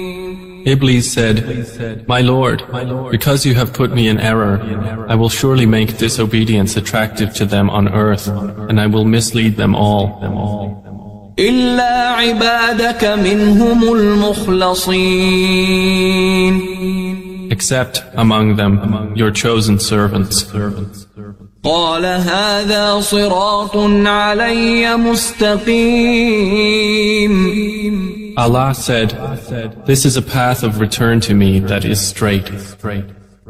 Iblis said, "My Lord, because you have put me in error, I will surely make disobedience attractive to them on earth, and I will mislead them all. إلا عبادك منهم المخلصين Except among them your chosen servants." قال هذا صراط علي مستقيم. Allah said, "This is a path of return to me that is straight."